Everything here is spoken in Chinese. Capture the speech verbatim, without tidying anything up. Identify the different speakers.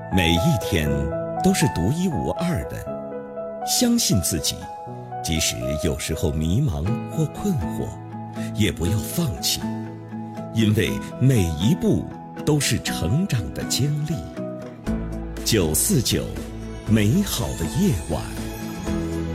Speaker 1: 每一天都是独一无二的，相信自己，即使有时候迷茫或困惑，也不要放弃，因为每一步都是成长的经历。九四九，美好的夜晚。